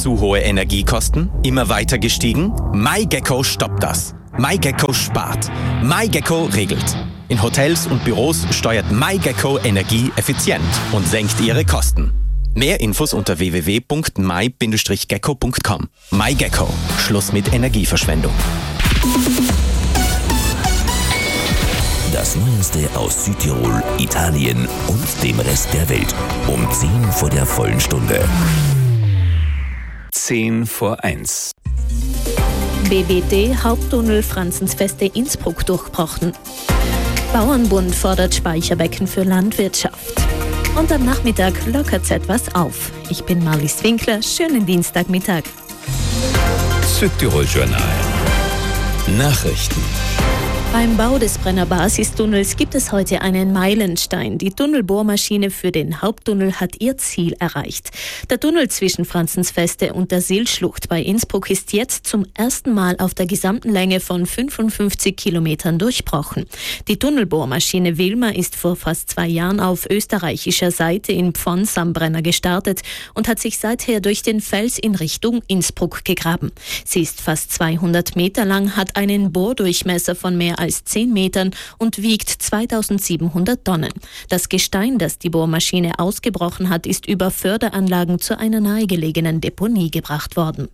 Zu hohe Energiekosten? Immer weiter gestiegen? MyGecko stoppt das. MyGecko spart. MyGecko regelt. In Hotels und Büros steuert MyGecko Energie effizient und senkt ihre Kosten. Mehr Infos unter www.my-gecko.com. MyGecko. Schluss mit Energieverschwendung. Das Neueste aus Südtirol, Italien und dem Rest der Welt. Um 10 vor der vollen Stunde. 10:01. BBD Haupttunnel Franzensfeste Innsbruck durchbrochen. Bauernbund fordert Speicherbecken für Landwirtschaft. Und am Nachmittag lockert es etwas auf. Ich bin Marlies Winkler, schönen Dienstagmittag. Südtirol Journal. Nachrichten. Beim Bau des Brenner Basistunnels gibt es heute einen Meilenstein. Die Tunnelbohrmaschine für den Haupttunnel hat ihr Ziel erreicht. Der Tunnel zwischen Franzensfeste und der Silschlucht bei Innsbruck ist jetzt zum ersten Mal auf der gesamten Länge von 55 Kilometern durchbrochen. Die Tunnelbohrmaschine Wilma ist vor fast 2 Jahren auf österreichischer Seite in Pfons am Brenner gestartet und hat sich seither durch den Fels in Richtung Innsbruck gegraben. Sie ist fast 200 Meter lang, hat einen Bohrdurchmesser von mehr als 10 Metern und wiegt 2700 Tonnen. Das Gestein, das die Bohrmaschine ausgebrochen hat, ist über Förderanlagen zu einer nahegelegenen Deponie gebracht worden.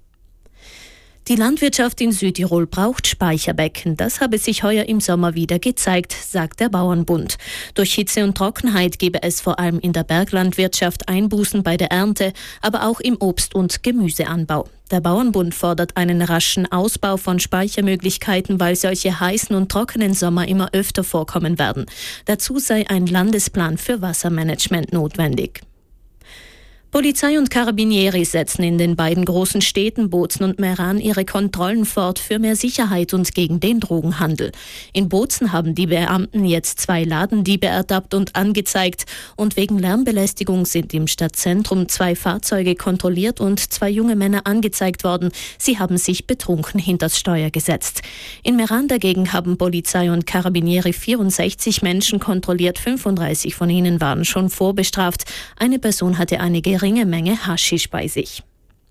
Die Landwirtschaft in Südtirol braucht Speicherbecken. Das habe sich heuer im Sommer wieder gezeigt, sagt der Bauernbund. Durch Hitze und Trockenheit gebe es vor allem in der Berglandwirtschaft Einbußen bei der Ernte, aber auch im Obst- und Gemüseanbau. Der Bauernbund fordert einen raschen Ausbau von Speichermöglichkeiten, weil solche heißen und trockenen Sommer immer öfter vorkommen werden. Dazu sei ein Landesplan für Wassermanagement notwendig. Polizei und Carabinieri setzen in den beiden großen Städten Bozen und Meran ihre Kontrollen fort für mehr Sicherheit und gegen den Drogenhandel. In Bozen haben die Beamten jetzt 2 Ladendiebe ertappt und angezeigt und wegen Lärmbelästigung sind im Stadtzentrum 2 Fahrzeuge kontrolliert und 2 junge Männer angezeigt worden. Sie haben sich betrunken hinters Steuer gesetzt. In Meran dagegen haben Polizei und Carabinieri 64 Menschen kontrolliert, 35 von ihnen waren schon vorbestraft. Eine Person hatte eine geringe Menge Haschisch bei sich.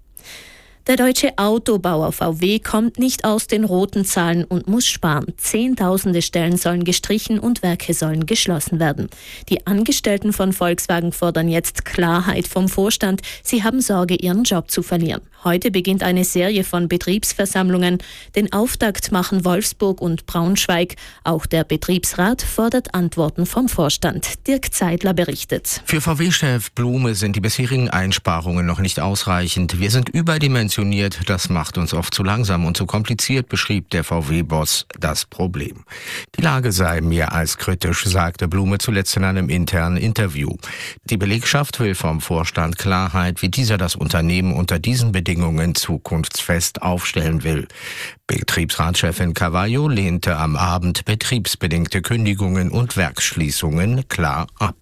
Der deutsche Autobauer VW kommt nicht aus den roten Zahlen und muss sparen. Zehntausende Stellen sollen gestrichen und Werke sollen geschlossen werden. Die Angestellten von Volkswagen fordern jetzt Klarheit vom Vorstand. Sie haben Sorge, ihren Job zu verlieren. Heute beginnt eine Serie von Betriebsversammlungen. Den Auftakt machen Wolfsburg und Braunschweig. Auch der Betriebsrat fordert Antworten vom Vorstand. Dirk Zeidler berichtet. Für VW-Chef Blume sind die bisherigen Einsparungen noch nicht ausreichend. Wir sind überdimensioniert. Das macht uns oft zu langsam und zu kompliziert, beschrieb der VW-Boss das Problem. Die Lage sei mehr als kritisch, sagte Blume zuletzt in einem internen Interview. Die Belegschaft will vom Vorstand Klarheit, wie dieser das Unternehmen unter diesen Bedingungen zukunftsfest aufstellen will. Betriebsratschefin Carvalho lehnte am Abend betriebsbedingte Kündigungen und Werksschließungen klar ab.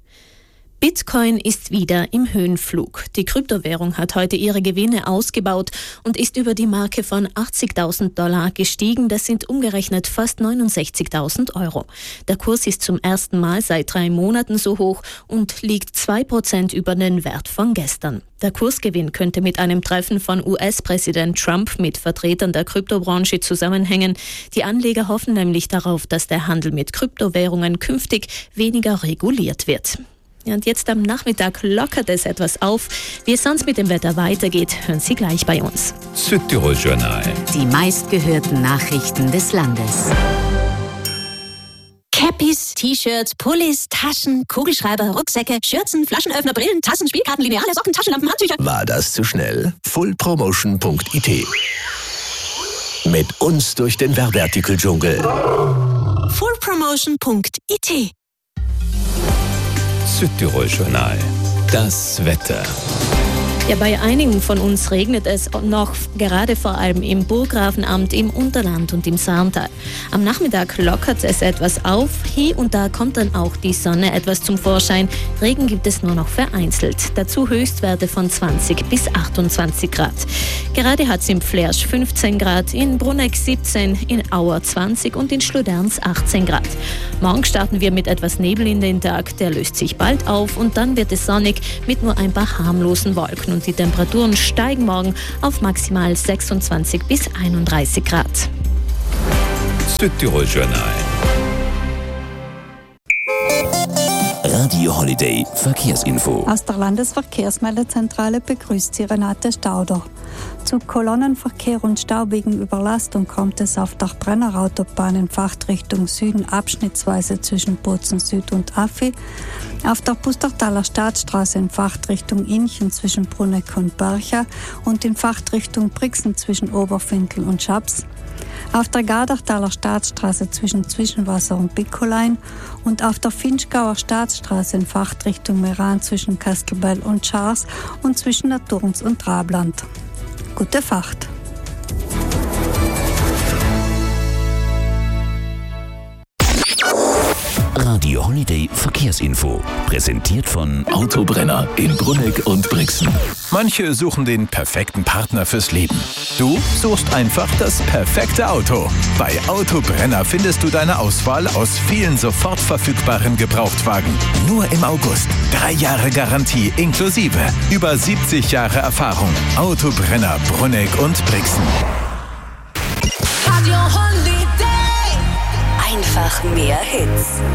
Bitcoin ist wieder im Höhenflug. Die Kryptowährung hat heute ihre Gewinne ausgebaut und ist über die Marke von $80.000 gestiegen. Das sind umgerechnet fast 69.000 €. Der Kurs ist zum ersten Mal seit 3 Monaten so hoch und liegt 2% über den Wert von gestern. Der Kursgewinn könnte mit einem Treffen von US-Präsident Trump mit Vertretern der Kryptobranche zusammenhängen. Die Anleger hoffen nämlich darauf, dass der Handel mit Kryptowährungen künftig weniger reguliert wird. Und jetzt am Nachmittag lockert es etwas auf. Wie es sonst mit dem Wetter weitergeht, hören Sie gleich bei uns. Südtirol Journal. Die meistgehörten Nachrichten des Landes. Cappies, T-Shirts, Pullis, Taschen, Kugelschreiber, Rucksäcke, Schürzen, Flaschenöffner, Brillen, Tassen, Spielkarten, Lineale, Socken, Taschenlampen, Handtücher. War das zu schnell? fullpromotion.it. Mit uns durch den Werbeartikeldschungel. fullpromotion.it. Südtirol Journal. Das Wetter. Ja, bei einigen von uns regnet es noch, gerade vor allem im Burggrafenamt, im Unterland und im Sarntal. Am Nachmittag lockert es etwas auf, hier und da kommt dann auch die Sonne etwas zum Vorschein. Regen gibt es nur noch vereinzelt. Dazu Höchstwerte von 20 bis 28 Grad. Gerade hat es im Flersch 15 Grad, in Bruneck 17, in Auer 20 und in Schluderns 18 Grad. Morgen starten wir mit etwas Nebel in den Tag, der löst sich bald auf und dann wird es sonnig mit nur ein paar harmlosen Wolken. und die Temperaturen steigen morgen auf maximal 26 bis 31 Grad. Südtirol Journal. Radio Holiday Verkehrsinfo. Aus der Landesverkehrsmeldezentrale begrüßt Sie Renate Stauder. Zu Kolonnenverkehr und Stau wegen Überlastung kommt es auf der Brennerautobahn in Fachrichtung Süden abschnittsweise zwischen Bozen Süd und Affi, auf der Pustertaler Staatsstraße in Fachrichtung Inchen zwischen Brunegg und Bercha und in Fachrichtung Brixen zwischen Oberfindl und Schaps, auf der Gardertaler Staatsstraße zwischen Zwischenwasser und Bickolein und auf der Finchgauer Staatsstraße in Fachrichtung Meran zwischen Kastelbell und Schars und zwischen der Turns und Trabland. Gute Fahrt! Radio Holiday Verkehrsinfo. Präsentiert von Autobrenner in Brunegg und Brixen. Manche suchen den perfekten Partner fürs Leben. Du suchst einfach das perfekte Auto. Bei Autobrenner findest du deine Auswahl aus vielen sofort verfügbaren Gebrauchtwagen. Nur im August. 3 Jahre Garantie inklusive. Über 70 Jahre Erfahrung. Autobrenner Brunegg und Brixen. Radio Holiday. Einfach mehr Hits.